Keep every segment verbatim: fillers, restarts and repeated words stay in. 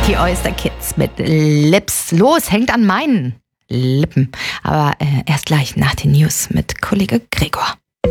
Die Oyster Kids mit Lips. Los, hängt an meinen Lippen. Aber äh, erst gleich nach den News mit Kollege Gregor.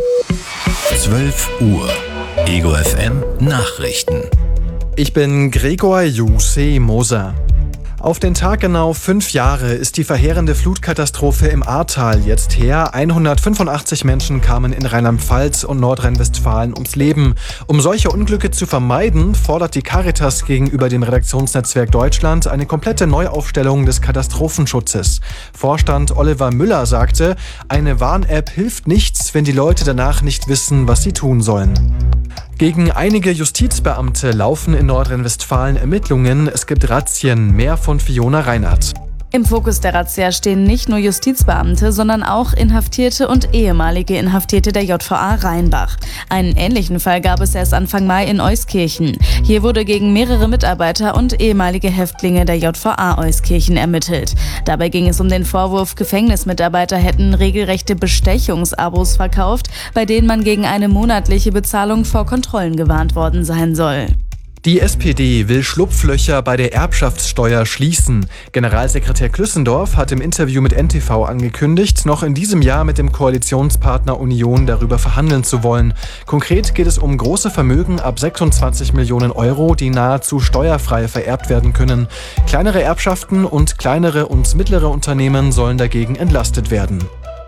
zwölf Uhr. Ego F M Nachrichten. Ich bin Gregor Juse Moser. Auf den Tag genau fünf Jahre ist die verheerende Flutkatastrophe im Ahrtal jetzt her. hundertfünfundachtzig Menschen kamen in Rheinland-Pfalz und Nordrhein-Westfalen ums Leben. Um solche Unglücke zu vermeiden, fordert die Caritas gegenüber dem Redaktionsnetzwerk Deutschland eine komplette Neuaufstellung des Katastrophenschutzes. Vorstand Oliver Müller sagte, eine Warn-App hilft nichts, wenn die Leute danach nicht wissen, was sie tun sollen. Gegen einige Justizbeamte laufen in Nordrhein-Westfalen Ermittlungen. Es gibt Razzien. Mehr von Fiona Reinhardt. Im Fokus der Razzia stehen nicht nur Justizbeamte, sondern auch Inhaftierte und ehemalige Inhaftierte der J V A Rheinbach. Einen ähnlichen Fall gab es erst Anfang Mai in Euskirchen. Hier wurde gegen mehrere Mitarbeiter und ehemalige Häftlinge der J V A Euskirchen ermittelt. Dabei ging es um den Vorwurf, Gefängnismitarbeiter hätten regelrechte Bestechungsabos verkauft, bei denen man gegen eine monatliche Bezahlung vor Kontrollen gewarnt worden sein soll. Die S P D will Schlupflöcher bei der Erbschaftssteuer schließen. Generalsekretär Klüssendorf hat im Interview mit N T V angekündigt, noch in diesem Jahr mit dem Koalitionspartner Union darüber verhandeln zu wollen. Konkret geht es um große Vermögen ab sechsundzwanzig Millionen Euro, die nahezu steuerfrei vererbt werden können. Kleinere Erbschaften und kleinere und mittlere Unternehmen sollen dagegen entlastet werden.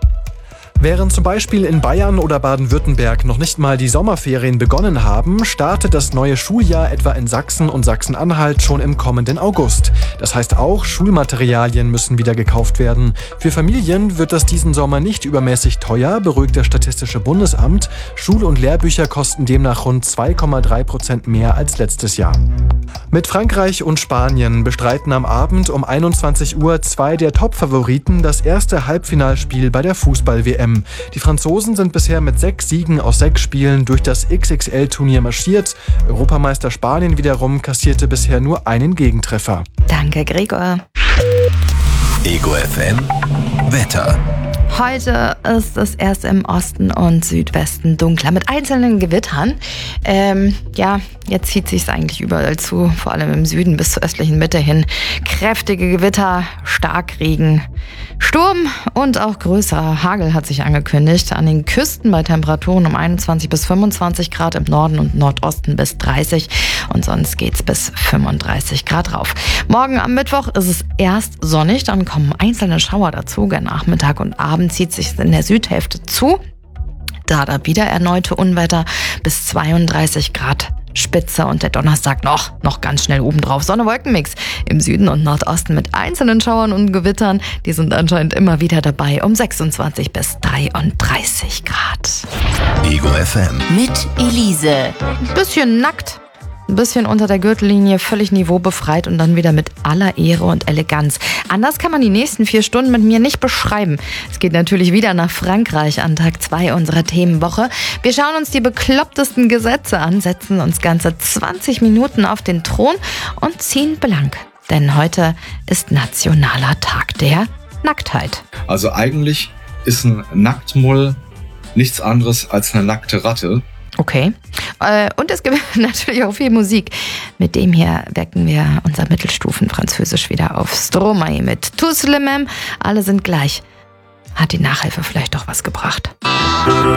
Während zum Beispiel in Bayern oder Baden-Württemberg noch nicht mal die Sommerferien begonnen haben, startet das neue Schuljahr etwa in Sachsen und Sachsen-Anhalt schon im kommenden August. Das heißt auch, Schulmaterialien müssen wieder gekauft werden. Für Familien wird das diesen Sommer nicht übermäßig teuer, beruhigt das Statistische Bundesamt. Schul- und Lehrbücher kosten demnach rund zwei Komma drei Prozent mehr als letztes Jahr. Mit Frankreich und Spanien bestreiten am Abend um einundzwanzig Uhr zwei der Top-Favoriten das erste Halbfinalspiel bei der Fußball-W M. Die Franzosen sind bisher mit sechs Siegen aus sechs Spielen durch das X X L-Turnier marschiert. Europameister Spanien wiederum kassierte bisher nur einen Gegentreffer. Danke, Gregor. Ego F M Wetter. Heute ist es erst im Osten und Südwesten dunkler mit einzelnen Gewittern. Ähm, ja, jetzt zieht sich es eigentlich überall zu, vor allem im Süden bis zur östlichen Mitte hin. Kräftige Gewitter, Starkregen, Sturm und auch größerer Hagel hat sich angekündigt. An den Küsten bei Temperaturen um einundzwanzig bis fünfundzwanzig Grad, im Norden und Nordosten bis dreißig und sonst geht's bis fünfunddreißig Grad rauf. Morgen am Mittwoch ist es erst sonnig, dann kommen einzelne Schauer dazu, gern Nachmittag und Abend zieht sich in der Südhälfte zu. Da da wieder erneute Unwetter bis zweiunddreißig Grad Spitze und der Donnerstag noch, noch ganz schnell obendrauf. Sonne-Wolken-Mix im Süden und Nordosten mit einzelnen Schauern und Gewittern. Die sind anscheinend immer wieder dabei um sechsundzwanzig bis dreiunddreißig Grad. Ego F M. Mit Elise. Ein bisschen nackt. Ein bisschen unter der Gürtellinie, völlig niveaubefreit und dann wieder mit aller Ehre und Eleganz. Anders kann man die nächsten vier Stunden mit mir nicht beschreiben. Es geht natürlich wieder nach Frankreich an Tag zwei unserer Themenwoche. Wir schauen uns die beklopptesten Gesetze an, setzen uns ganze zwanzig Minuten auf den Thron und ziehen blank. Denn heute ist Nationaler Tag der Nacktheit. Also eigentlich ist ein Nacktmull nichts anderes als eine nackte Ratte. Okay. Und es gibt natürlich auch viel Musik. Mit dem hier wecken wir unser Mittelstufen-Französisch wieder auf. Stromae mit Tous les mêmes. Alle sind gleich. Hat die Nachhilfe vielleicht doch was gebracht?